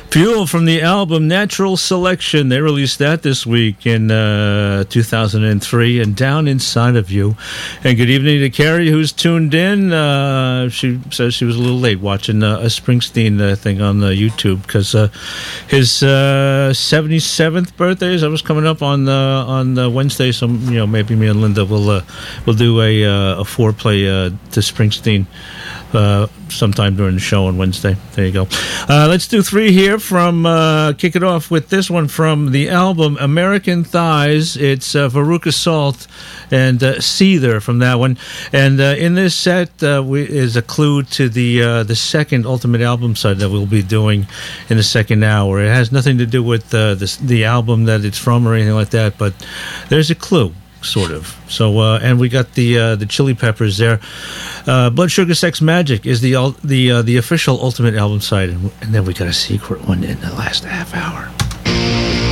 Fuel from the album Natural Selection. They released that this week in 2003, and Down Inside of You. And good evening to Carrie, who's tuned in. She says she was a little late watching a Springsteen thing on YouTube because his 77th birthday is coming up on Wednesday. So maybe me and Linda will do a foreplay to Springsteen sometime during the show on Wednesday. There you go. Let's do three here from kick it off with this one from the album American Thighs. It's Veruca Salt and Seether from that one. And in this set is a clue to the second Ultimate album side that we'll be doing in the second hour. It has nothing to do with the album that it's from or anything like that, but there's a clue. Sort of. So, and we got the Chili Peppers there. Blood Sugar Sex Magic is the official Ultimate album side, and then we got a secret one in the last half hour.